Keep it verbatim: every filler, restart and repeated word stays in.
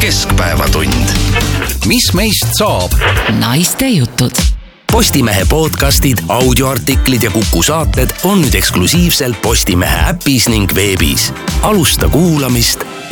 Keskpäevatund. Mis meist saab? Naiste jutud. Postimehe podcastid, audioartiklid ja Kuku saated on nüüd eksklusiivselt Postimehe äpis ning veebis. Alusta kuulamist